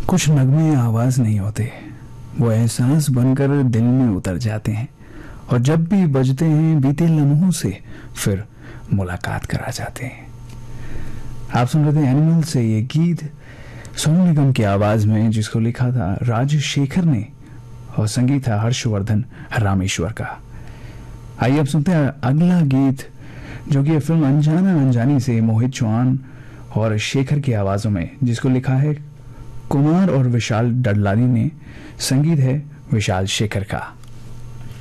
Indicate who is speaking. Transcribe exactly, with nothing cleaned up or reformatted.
Speaker 1: कुछ नगमे आवाज नहीं होते, वो एहसास बनकर दिल में उतर जाते हैं और जब भी बजते हैं बीते लम्हों से फिर मुलाकात करा जाते हैं। आप सुन रहे थे एनिमल से ये गीत सोनू निगम की आवाज में, जिसको लिखा था राजशेखर ने और संगीत था हर्षवर्धन रामेश्वर का। आइए अब सुनते हैं अगला गीत, जो कि फिल्म अनजाना अनजानी से मोहित चौहान और शेखर की आवाजों में, जिसको लिखा है कुमार और विशाल डडलानी ने, संगीत है विशाल शेखर का।